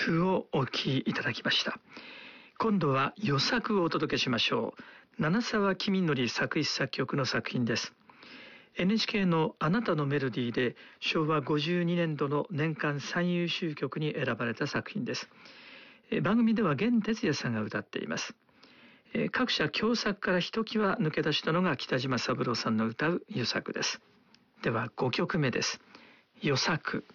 譜をお聴きいただきました。今度は与作をお届けしましょう。七沢公則作詞作曲の作品です。NHK のあなたのメロディーで昭和52年度の年間最優秀曲に選ばれた作品です。番組では弦哲也さんが歌っています。各社共作からひときわ抜け出したのが北島三郎さんの歌う与作です。では5曲目です。与作。